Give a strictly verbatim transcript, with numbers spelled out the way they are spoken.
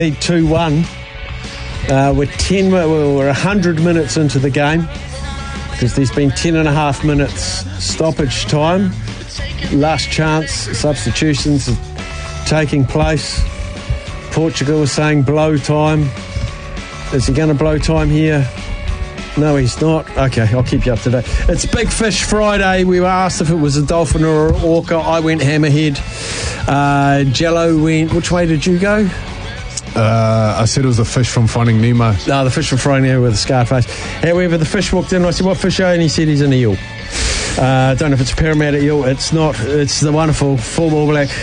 two one. Uh, we're ten. We're one hundred minutes into the game because there's been ten and a half minutes stoppage time. Last chance substitutions are taking place. Portugal is saying blow time. Is he going to blow time here? No, he's not. Okay, I'll keep you up to date. It's Big Fish Friday. We were asked if it was a dolphin or an orca. I went hammerhead. Uh, Jello went... Which way did you go? Uh, I said it was a fish from Finding Nemo. No, the fish from Finding Nemo with a scarred face. However, the fish walked in and I said, what fish are you? And he said he's an eel. I uh, don't know if it's a Parramatta eel. It's not. It's the wonderful full All Black